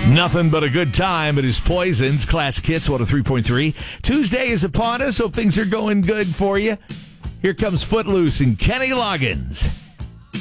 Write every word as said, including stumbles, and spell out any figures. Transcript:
Nothing but a good time. It is Poison's Classic Hits one oh three point three. Tuesday is upon us. Hope things are going good for you. Here comes Footloose and Kenny Loggins.